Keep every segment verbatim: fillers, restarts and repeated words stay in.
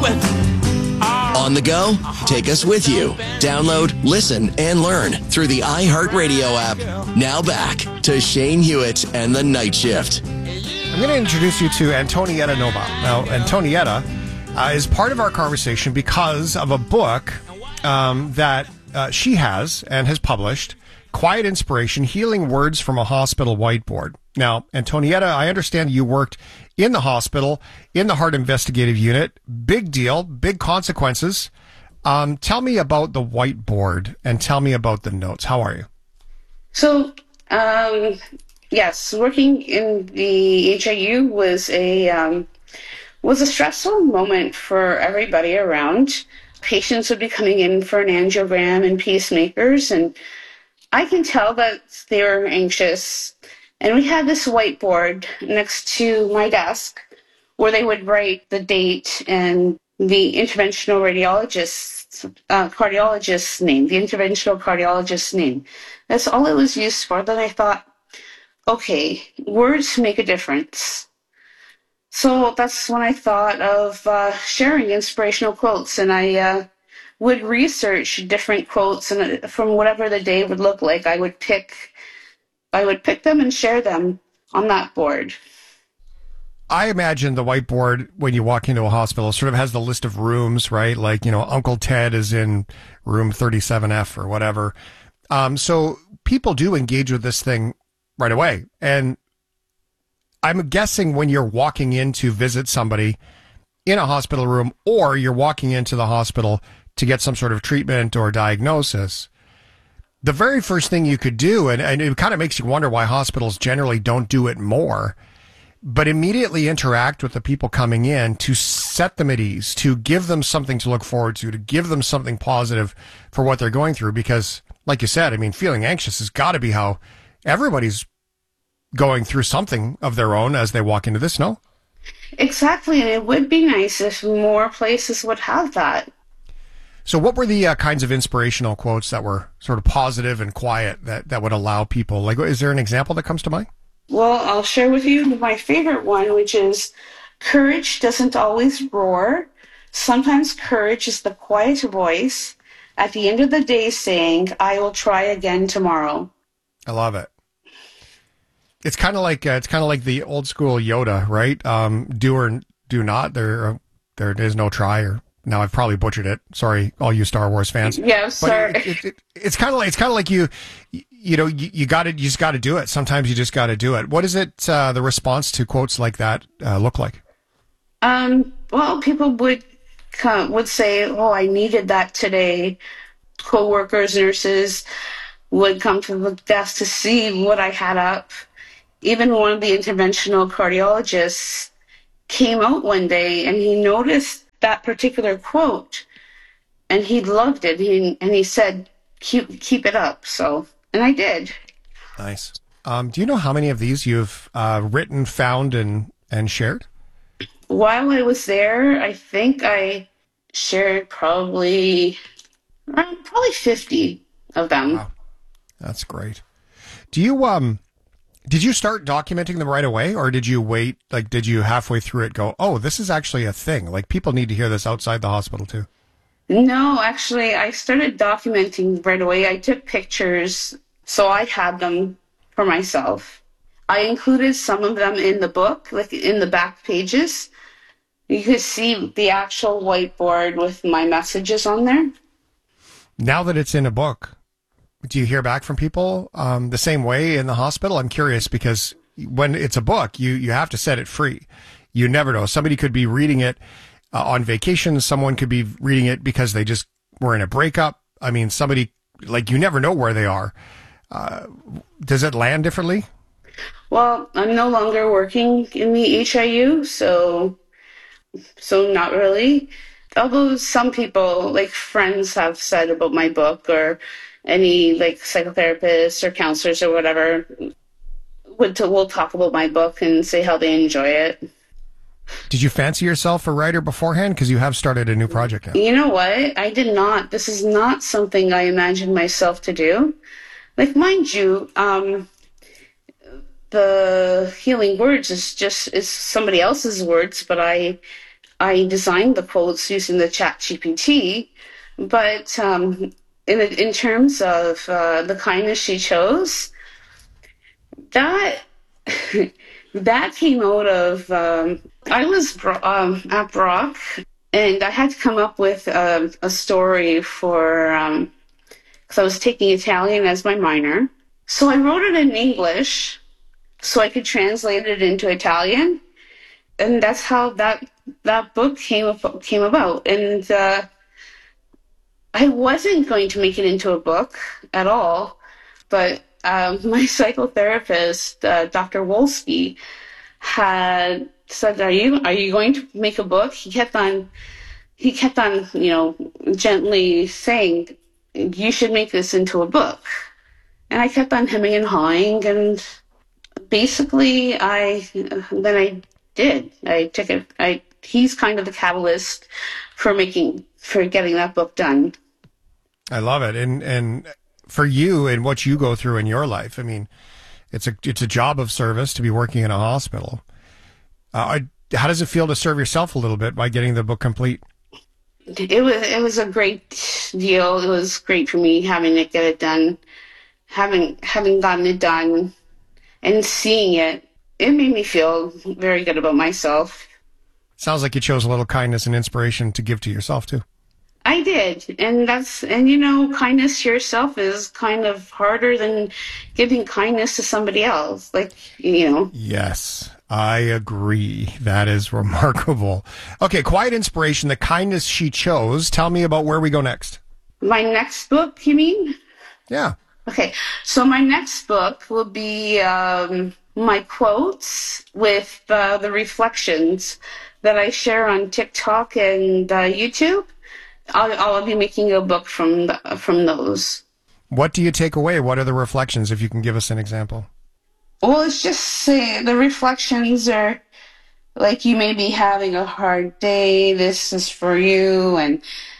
On the go? Take us with you. Download, listen, and learn through the iHeartRadio app. Now back to Shane Hewitt and the Night Shift. I'm going to introduce you to Antonietta Nova. Now, Antonietta uh, is part of our conversation because of a book um, that uh, she has and has published, Quiet Inspiration, Healing Words from a Hospital Whiteboard. Now, Antonietta, I understand you worked in the hospital, in the Heart Investigative Unit. Big deal, big consequences. Um, tell me about the whiteboard and tell me about the notes. How are you? So, um, yes, working in the H I U was a um, was a stressful moment for everybody around. Patients would be coming in for an angiogram and pacemakers, and I can tell that they were anxious. And we had this whiteboard next to my desk where they would write the date and the interventional radiologist's, uh, cardiologist's name, the interventional cardiologist's name. That's all it was used for. Then I thought, okay, words make a difference. So that's when I thought of uh, sharing inspirational quotes, and I uh, would research different quotes, and from whatever the day would look like, I would pick I would pick them and share them on that board. I imagine the whiteboard, when you walk into a hospital, sort of has the list of rooms, right? Like, you know, Uncle Ted is in room thirty-seven F or whatever. Um, so people do engage with this thing right away. And I'm guessing when you're walking in to visit somebody in a hospital room, or you're walking into the hospital to get some sort of treatment or diagnosis, the very first thing you could do, and, and it kind of makes you wonder why hospitals generally don't do it more, but immediately interact with the people coming in to set them at ease, to give them something to look forward to, to give them something positive for what they're going through. Because, like you said, I mean, feeling anxious has got to be how everybody's going through something of their own as they walk into this, no? Exactly, and it would be nice if more places would have that. So what were the uh, kinds of inspirational quotes that were sort of positive and quiet that, that would allow people, like, is there an example that comes to mind? Well, I'll share with you my favorite one, which is, courage doesn't always roar. Sometimes courage is the quiet voice at the end of the day saying, I will try again tomorrow. I love it. It's kind of like, uh, it's kind of like the old school Yoda, right? Um, do or do not. There, uh, there is no try, or now I've probably butchered it. Sorry, all you Star Wars fans. Yeah, sorry. But it, it, it, it's kind of like it's kind of like you, you know, you, you got to you just got to do it. Sometimes you just got to do it. What does it? Uh, the response to quotes like that uh, look like? Um. Well, people would come, would say, "Oh, I needed that today." Coworkers, nurses would come to the desk to see what I had up. Even one of the interventional cardiologists came out one day and he noticed that particular quote, and he loved it. He, and he said, keep, keep it up. So, and I did. Nice. Um, do you know how many of these you've uh, written, found, and, and shared? While I was there, I think I shared probably, around probably fifty of them. Wow. That's great. Do you, um, did you start documenting them right away, or did you wait? Like, did you halfway through it go, oh, this is actually a thing? Like, people need to hear this outside the hospital too. No, actually, I started documenting right away. I took pictures, so I had them for myself. I included some of them in the book, like in the back pages. You could see the actual whiteboard with my messages on there. Now that it's in a book, do you hear back from people um, the same way in the hospital? I'm curious, because when it's a book, you, you have to set it free. You never know. Somebody could be reading it uh, on vacation. Someone could be reading it because they just were in a breakup. I mean, somebody, like, you never know where they are. Uh, does it land differently? Well, I'm no longer working in the H I U, so so not really. Although some people, like friends, have said about my book, or any like psychotherapists or counselors or whatever would to, will talk about my book and say how they enjoy it. Did you fancy yourself a writer beforehand? Because you have started a new project now. You know what? I did not. This is not something I imagined myself to do. Like, mind you, um, the Healing Words is just is somebody else's words, but I I designed the quotes using the Chat G P T, but um, in in terms of uh, the kindness she chose, that that came out of um, I was um, at Brock, and I had to come up with a, a story for um, because I was taking Italian as my minor. So I wrote it in English so I could translate it into Italian. And that's how that that book came up, came about. And uh, I wasn't going to make it into a book at all, but um, my psychotherapist, uh, Doctor Wolski, had said, "Are you are you going to make a book?" He kept on he kept on, you know, gently saying, "You should make this into a book." And I kept on hemming and hawing, and basically, I then I. did. I took it. I he's kind of the catalyst for making for getting that book done. I love it, and and for you and what you go through in your life, I mean, it's a it's a job of service to be working in a hospital. Uh, how does it feel to serve yourself a little bit by getting the book complete? It was it was a great deal. It was great for me having to get it done, having having gotten it done, and seeing it. It made me feel very good about myself. Sounds like you chose a little kindness and inspiration to give to yourself, too. I did. And that's, and you know, kindness to yourself is kind of harder than giving kindness to somebody else. Like, you know. Yes, I agree. That is remarkable. Okay, quiet inspiration, the kindness she chose. Tell me about where we go next. My next book, you mean? Yeah. Okay, so my next book will be um, my quotes with uh, the reflections that I share on TikTok and uh, YouTube. I'll, I'll be making a book from the, from those. What do you take away? What are the reflections, if you can give us an example? Well, it's just uh, the reflections are like, you may be having a hard day, this is for you, and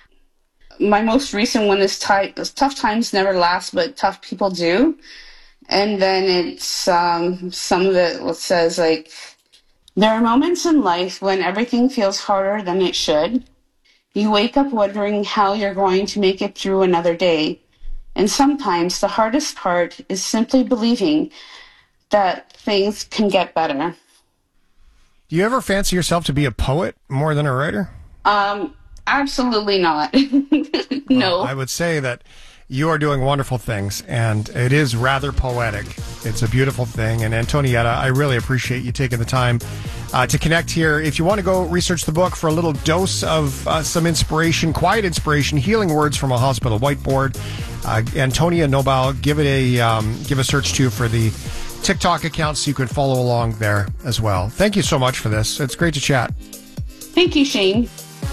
my most recent one is t- tough times never last, but tough people do. And then it's um, some of it says, like, there are moments in life when everything feels harder than it should. You wake up wondering how you're going to make it through another day. And sometimes the hardest part is simply believing that things can get better. Do you ever fancy yourself to be a poet more than a writer? Um, absolutely not. No. Well, I would say that you are doing wonderful things, and it is rather poetic. It's a beautiful thing. And Antonietta, I really appreciate you taking the time uh, to connect here. If you want to go research the book for a little dose of uh, some inspiration, quiet inspiration, healing words from a hospital whiteboard, uh, Antonia Nobile, give it a um, give a search too for the TikTok account so you can follow along there as well. Thank you so much for this. It's great to chat. Thank you, Shane.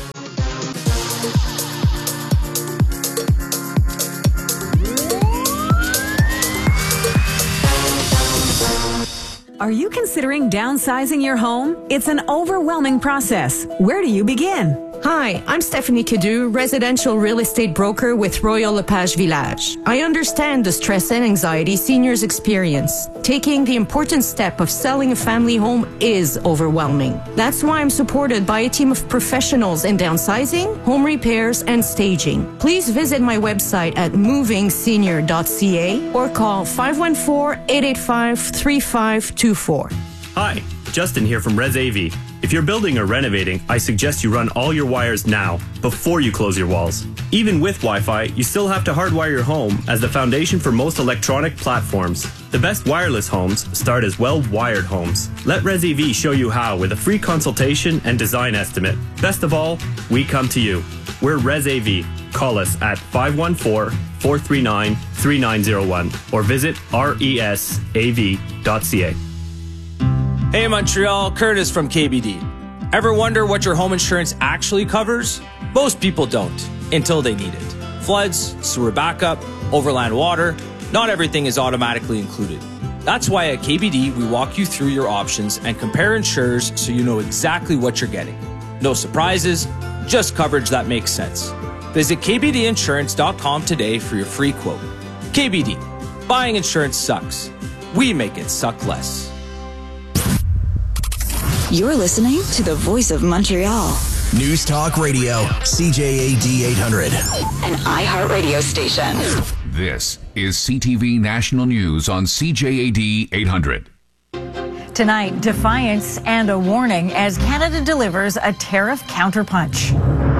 Are you considering downsizing your home? It's an overwhelming process. Where do you begin? Hi, I'm Stephanie Cadu, residential real estate broker with Royal LePage Village. I understand the stress and anxiety seniors experience. Taking the important step of selling a family home is overwhelming. That's why I'm supported by a team of professionals in downsizing, home repairs, and staging. Please visit my website at moving senior dot c a or call five one four, eight eight five, three five two four. Hi, Justin here from ResAV. If you're building or renovating, I suggest you run all your wires now, before you close your walls. Even with Wi-Fi, you still have to hardwire your home as the foundation for most electronic platforms. The best wireless homes start as well-wired homes. Let ResAV show you how with a free consultation and design estimate. Best of all, we come to you. We're ResAV. Call us at five one four, four three nine, three nine zero one or visit R E S A V dot C A. Hey Montreal, Curtis from K B D. Ever wonder what your home insurance actually covers? Most people don't, until they need it. Floods, sewer backup, overland water, not everything is automatically included. That's why at K B D we walk you through your options and compare insurers so you know exactly what you're getting. No surprises, just coverage that makes sense. Visit k b d insurance dot com today for your free quote. K B D, buying insurance sucks. We make it suck less. You're listening to the Voice of Montreal, News Talk Radio, C J A D eight hundred. An iHeartRadio station. This is C T V National News on C J A D eight hundred. Tonight, defiance and a warning as Canada delivers a tariff counterpunch.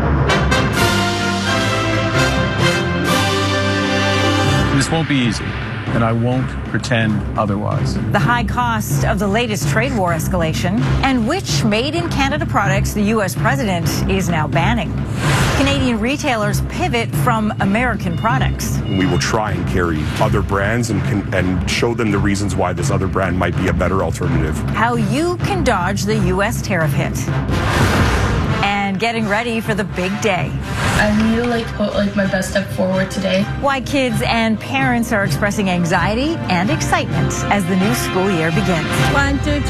This won't be easy, and I won't pretend otherwise. The high cost of the latest trade war escalation, and which made-in-Canada products the U S president is now banning. Canadian retailers pivot from American products. We will try and carry other brands and, can, and show them the reasons why this other brand might be a better alternative. How you can dodge the U S tariff hit. And getting ready for the big day. I need to like put like my best step forward today. Why kids and parents are expressing anxiety and excitement as the new school year begins. One, two,